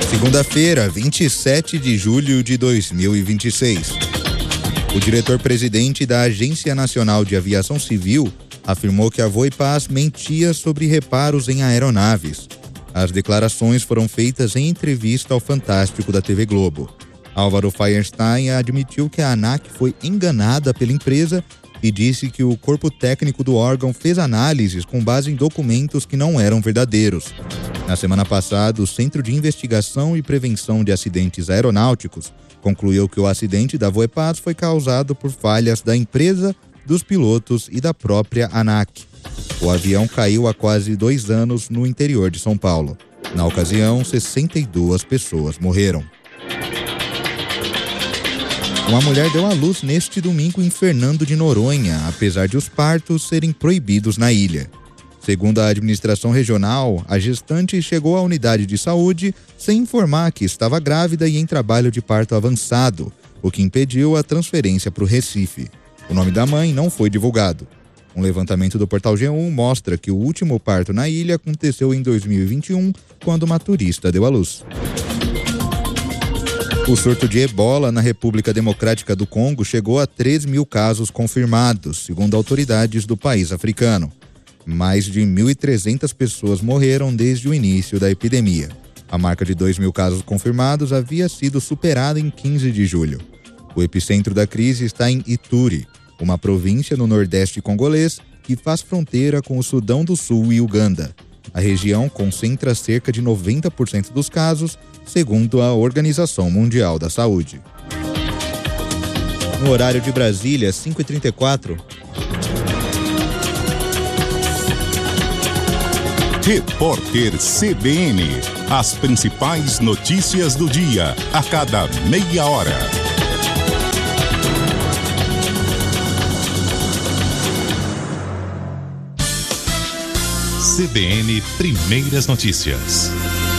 Segunda-feira, 27 de julho de 2026. O diretor-presidente da Agência Nacional de Aviação Civil afirmou que a Voipaz mentia sobre reparos em aeronaves. As declarações foram feitas em entrevista ao Fantástico da TV Globo. Álvaro Feuerstein admitiu que a ANAC foi enganada pela empresa e disse que o corpo técnico do órgão fez análises com base em documentos que não eram verdadeiros. Na semana passada, o Centro de Investigação e Prevenção de Acidentes Aeronáuticos concluiu que o acidente da Voipaz foi causado por falhas da empresa, dos pilotos e da própria ANAC. O avião caiu há quase 2 anos no interior de São Paulo. Na ocasião, 62 pessoas morreram. Uma mulher deu à luz neste domingo em Fernando de Noronha, apesar de os partos serem proibidos na ilha. Segundo a administração regional, a gestante chegou à unidade de saúde sem informar que estava grávida e em trabalho de parto avançado, o que impediu a transferência para o Recife. O nome da mãe não foi divulgado. Um levantamento do Portal G1 mostra que o último parto na ilha aconteceu em 2021, quando uma turista deu à luz. O surto de ebola na República Democrática do Congo chegou a 3 mil casos confirmados, segundo autoridades do país africano. Mais de 1.300 pessoas morreram desde o início da epidemia. A marca de 2 mil casos confirmados havia sido superada em 15 de julho. O epicentro da crise está em Ituri, uma província no nordeste congolês que faz fronteira com o Sudão do Sul e Uganda. A região concentra cerca de 90% dos casos, segundo a Organização Mundial da Saúde. No horário de Brasília, 5h34. Repórter CBN. As principais notícias do dia, a cada meia hora. CBN Primeiras Notícias.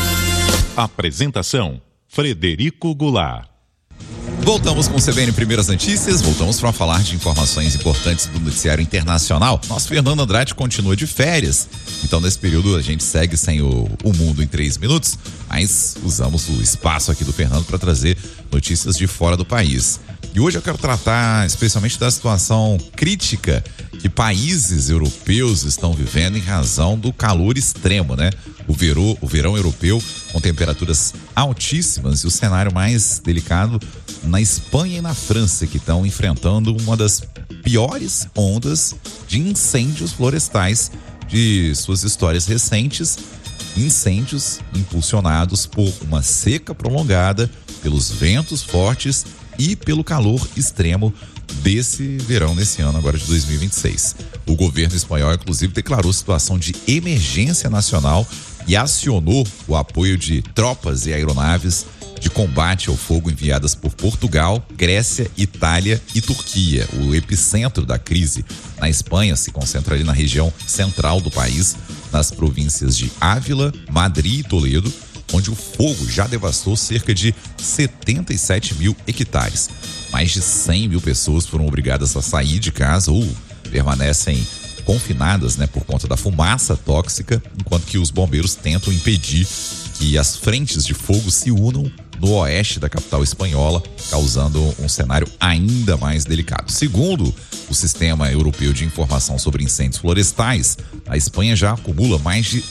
Apresentação: Frederico Goulart. Voltamos com o CBN Primeiras Notícias, voltamos para falar de informações importantes do noticiário internacional. Nosso Fernando Andrade continua de férias, então nesse período a gente segue sem o Mundo em 3 minutos, mas usamos o espaço aqui do Fernando para trazer notícias de fora do país. E hoje eu quero tratar especialmente da situação crítica que países europeus estão vivendo em razão do calor extremo, né? O verão europeu com temperaturas altíssimas e o cenário mais delicado na Espanha e na França, que estão enfrentando uma das piores ondas de incêndios florestais de suas histórias recentes. Incêndios impulsionados por uma seca prolongada, pelos ventos fortes e pelo calor extremo desse verão, nesse ano agora de 2026. O governo espanhol, inclusive, declarou situação de emergência nacional e acionou o apoio de tropas e aeronaves de combate ao fogo enviadas por Portugal, Grécia, Itália e Turquia. O epicentro da crise na Espanha se concentra ali na região central do país, nas províncias de Ávila, Madrid e Toledo, onde o fogo já devastou cerca de 77 mil hectares. Mais de 100 mil pessoas foram obrigadas a sair de casa ou permanecem confinadas, né, por conta da fumaça tóxica, enquanto que os bombeiros tentam impedir que as frentes de fogo se unam no oeste da capital espanhola, causando um cenário ainda mais delicado. Segundo o Sistema Europeu de Informação sobre Incêndios Florestais, a Espanha já acumula mais de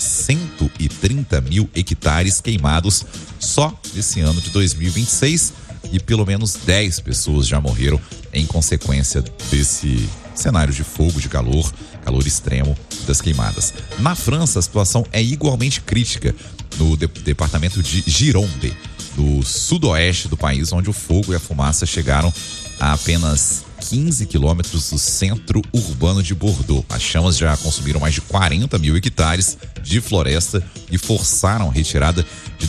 130 mil hectares queimados só nesse ano de 2026 e pelo menos 10 pessoas já morreram em consequência desse cenário de fogo, de calor extremo das queimadas. Na França, a situação é igualmente crítica no departamento de Gironde, no sudoeste do país, onde o fogo e a fumaça chegaram a apenas 15 quilômetros do centro urbano de Bordeaux. As chamas já consumiram mais de 40 mil hectares de floresta e forçaram a retirada de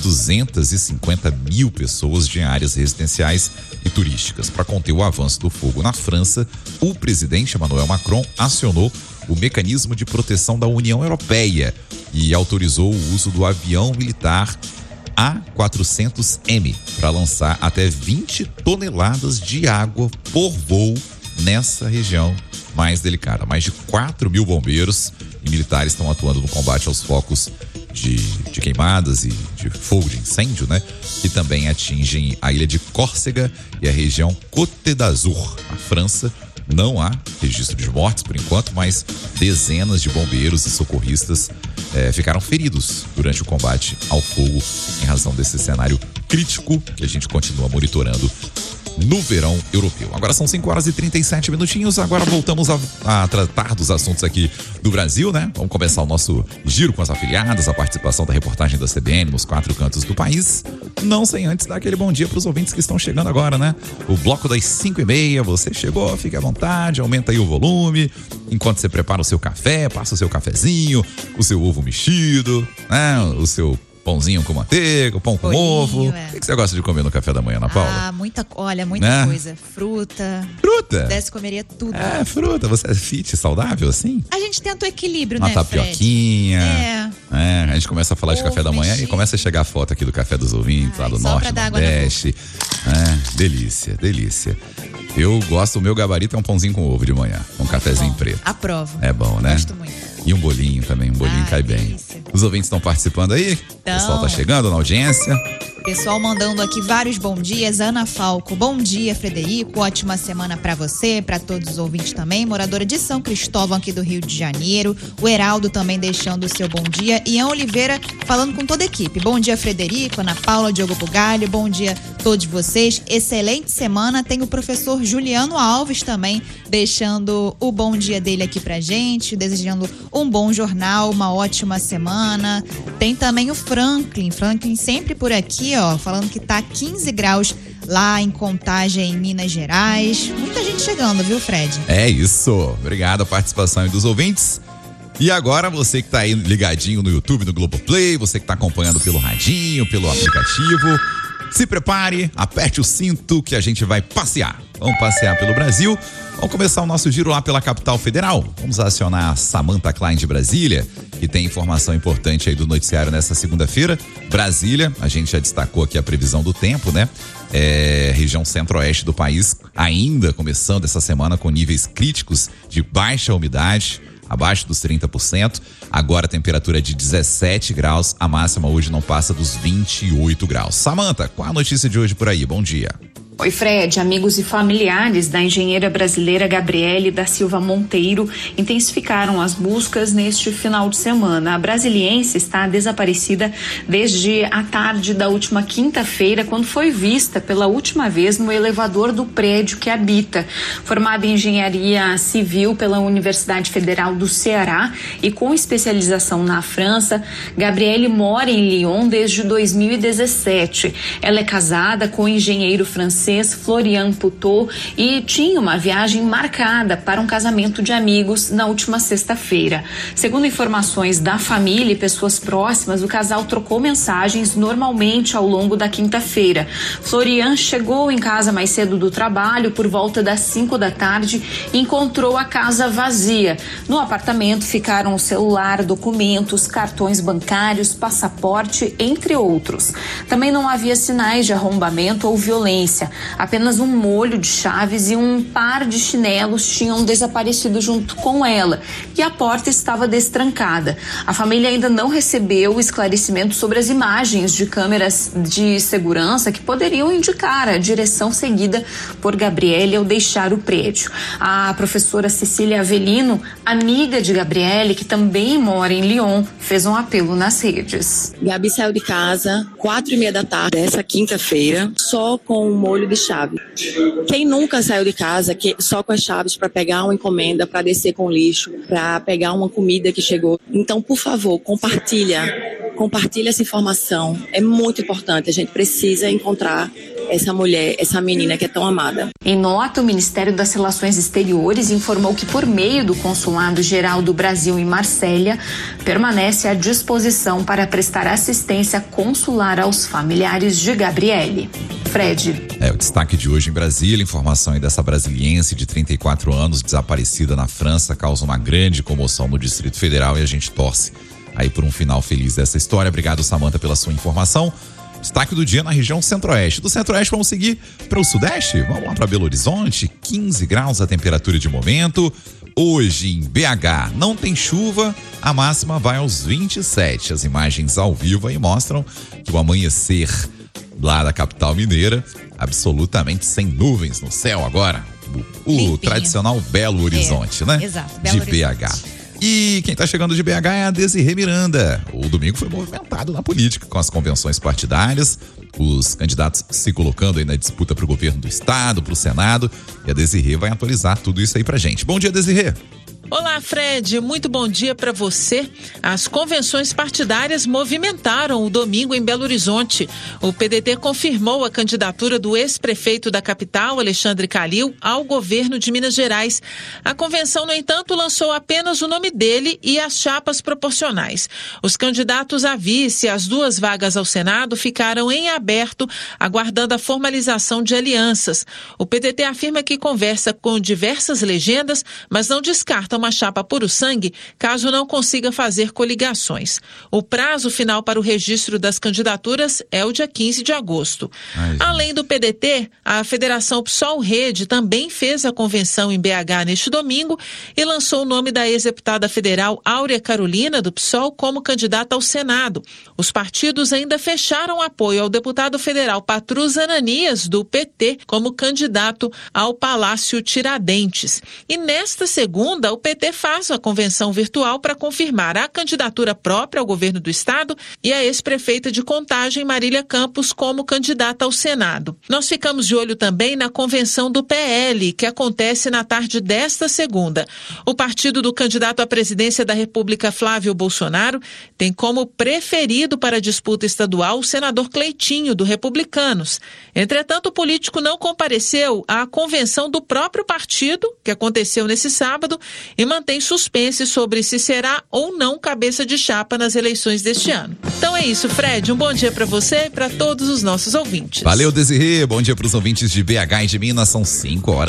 250 mil pessoas de áreas residenciais e turísticas. Para conter o avanço do fogo na França, o presidente Emmanuel Macron acionou o mecanismo de proteção da União Europeia e autorizou o uso do avião militar A400M para lançar até 20 toneladas de água por voo nessa região mais delicada. Mais de 4 mil bombeiros e militares estão atuando no combate aos focos de queimadas e de fogo de incêndio, né? Que também atingem a ilha de Córcega e a região Côte d'Azur, na França. Não há registro de mortes por enquanto, mas dezenas de bombeiros e socorristas ficaram feridos durante o combate ao fogo em razão desse cenário crítico que a gente continua monitorando no verão europeu. Agora são 5 horas e 37 minutinhos. Agora voltamos a tratar dos assuntos aqui do Brasil, né? Vamos começar o nosso giro com as afiliadas, a participação da reportagem da CBN nos 4 cantos do país. Não sem antes dar aquele bom dia para os ouvintes que estão chegando agora, né? O bloco das 5h30, você chegou, fique à vontade, aumenta aí o volume. Enquanto você prepara o seu café, passa o seu cafezinho, o seu ovo mexido, né? O seu pãozinho com manteiga, pão com ovo. O que você gosta de comer no café da manhã, Ana Paula? Muita coisa. Fruta. Fruta? Pudesse, comeria tudo. Fruta. Você é fit, saudável assim? A gente tenta o equilíbrio, uma né, tapioquinha. A gente começa a falar de café da manhã e começa a chegar a foto aqui do café dos ouvintes, lá do norte, do nordeste. Delícia, delícia. Eu gosto, o meu gabarito é um pãozinho com ovo de manhã, um cafezinho preto. Aprovo. É bom, né? Gosto muito. E um bolinho também, cai bem. Os ouvintes estão participando aí? O pessoal tá chegando na audiência. Pessoal mandando aqui vários bom dias. Ana Falco, bom dia, Frederico. Ótima semana pra você, pra todos os ouvintes também. Moradora de São Cristóvão, aqui do Rio de Janeiro. O Heraldo também deixando o seu bom dia. Ian Oliveira falando com toda a equipe. Bom dia, Frederico, Ana Paula, Diogo Bugalho. Bom dia a todos vocês. Excelente semana. Tem o professor Juliano Alves também deixando o bom dia dele aqui pra gente. Desejando um bom jornal, uma ótima semana. Tem também o Franklin sempre por aqui, falando que tá 15 graus lá em Contagem, em Minas Gerais. Muita gente chegando, viu, Fred? É isso. Obrigado a participação dos ouvintes. E agora você que tá aí ligadinho no YouTube, no Globoplay, você que tá acompanhando pelo radinho, pelo aplicativo, se prepare, aperte o cinto que a gente vai passear. Vamos passear pelo Brasil. Vamos começar o nosso giro lá pela capital federal. Vamos acionar a Samantha Klein de Brasília, que tem informação importante aí do noticiário nessa segunda-feira. Brasília, a gente já destacou aqui a previsão do tempo, né? Região centro-oeste do país, ainda começando essa semana com níveis críticos de baixa umidade, abaixo dos 30%. Agora a temperatura é de 17 graus, a máxima hoje não passa dos 28 graus. Samantha, qual a notícia de hoje por aí? Bom dia. Oi, Fred. Amigos e familiares da engenheira brasileira Gabriele da Silva Monteiro intensificaram as buscas neste final de semana. A brasiliense está desaparecida desde a tarde da última quinta-feira, quando foi vista pela última vez no elevador do prédio que habita. Formada em engenharia civil pela Universidade Federal do Ceará e com especialização na França, Gabriele mora em Lyon desde 2017. Ela é casada com o engenheiro francês Florian Poutot e tinha uma viagem marcada para um casamento de amigos na última sexta-feira. Segundo informações da família e pessoas próximas, o casal trocou mensagens normalmente ao longo da quinta-feira. Florian chegou em casa mais cedo do trabalho, por volta das 5 da tarde, e encontrou a casa vazia. No apartamento ficaram o celular, documentos, cartões bancários, passaporte, entre outros. Também não havia sinais de arrombamento ou violência. Apenas um molho de chaves e um par de chinelos tinham desaparecido junto com ela e a porta estava destrancada. A família ainda não recebeu esclarecimento sobre as imagens de câmeras de segurança que poderiam indicar a direção seguida por Gabriele ao deixar o prédio. A professora Cecília Avelino, amiga de Gabriele, que também mora em Lyon, fez um apelo nas redes. Gabi saiu de casa 4h30 da tarde dessa quinta-feira, só com um molho de chave. Quem nunca saiu de casa só com as chaves para pegar uma encomenda, para descer com lixo, para pegar uma comida que chegou? Então, por favor, compartilha essa informação. É muito importante. A gente precisa encontrar essa mulher, essa menina que é tão amada. Em nota, o Ministério das Relações Exteriores informou que, por meio do Consulado Geral do Brasil em Marsella, permanece à disposição para prestar assistência consular aos familiares de Gabriele. Fred. O destaque de hoje em Brasília, informação aí dessa brasiliense de 34 anos, desaparecida na França, causa uma grande comoção no Distrito Federal e a gente torce aí por um final feliz dessa história. Obrigado, Samantha, pela sua informação. Destaque do dia na região centro-oeste. Do centro-oeste vamos seguir para o sudeste, vamos lá para Belo Horizonte, 15 graus a temperatura de momento. hoje em BH. Não tem chuva, a máxima vai aos 27. As imagens ao vivo aí mostram que o amanhecer lá da capital mineira, absolutamente sem nuvens no céu agora. O tradicional Belo Horizonte, né? Exato, Belo de Horizonte. BH. E quem tá chegando de BH é a Desirê Miranda. O domingo foi movimentado na política, com as convenções partidárias, os candidatos se colocando aí na disputa pro governo do estado, pro Senado, e a Desirê vai atualizar tudo isso aí pra gente. Bom dia, Desirê. Olá, Fred, muito bom dia para você. As convenções partidárias movimentaram o domingo em Belo Horizonte. O PDT confirmou a candidatura do ex-prefeito da capital, Alexandre Calil, ao governo de Minas Gerais. A convenção, no entanto, lançou apenas o nome dele e as chapas proporcionais. Os candidatos a vice e as 2 vagas ao Senado ficaram em aberto, aguardando a formalização de alianças. O PDT afirma que conversa com diversas legendas, mas não descarta uma chapa puro sangue, caso não consiga fazer coligações. O prazo final para o registro das candidaturas é o dia 15 de agosto. Além do PDT, a Federação PSOL Rede também fez a convenção em BH neste domingo e lançou o nome da ex-deputada federal Áurea Carolina, do PSOL, como candidata ao Senado. Os partidos ainda fecharam apoio ao deputado federal Patrus Ananias, do PT, como candidato ao Palácio Tiradentes. E nesta segunda, o PT faz a convenção virtual para confirmar a candidatura própria ao governo do estado e a ex-prefeita de Contagem, Marília Campos, como candidata ao Senado. Nós ficamos de olho também na convenção do PL, que acontece na tarde desta segunda. O partido do candidato à presidência da República, Flávio Bolsonaro, tem como preferido para a disputa estadual o senador Cleitinho, do Republicanos. Entretanto, o político não compareceu à convenção do próprio partido, que aconteceu nesse sábado, e mantém suspense sobre se será ou não cabeça de chapa nas eleições deste ano. Então é isso, Fred. Um bom dia para você e para todos os nossos ouvintes. Valeu, Desirê. Bom dia para os ouvintes de BH e de Minas. São 5 horas.